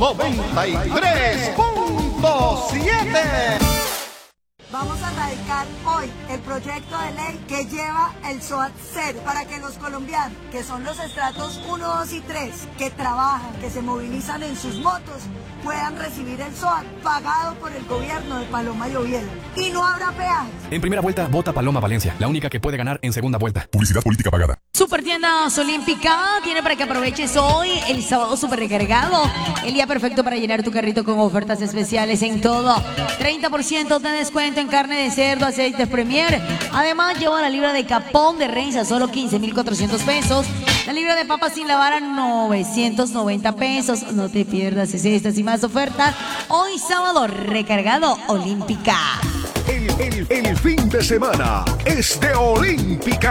93.7. Vamos a radicar hoy el proyecto de ley que lleva el SOAT 0 para que los colombianos, que son los estratos 1, 2 y 3, que trabajan, que se movilizan en sus motos, puedan recibir el SOAT pagado por el gobierno de Paloma y Oviedo. Y no habrá peajes. En primera vuelta, vota Paloma Valencia, la única que puede ganar en segunda vuelta. Publicidad política pagada. Supertiendas Olímpica tiene para que aproveches hoy el sábado súper recargado. El día perfecto para llenar tu carrito con ofertas especiales en todo. 30% de descuento en carne de cerdo, aceites Premier. Además, lleva la libra de capón de res a solo 15,400 pesos. La libra de papas sin lavar a 990 pesos. No te pierdas estas y más ofertas. Hoy sábado recargado Olímpica. El fin de semana es de Olímpica.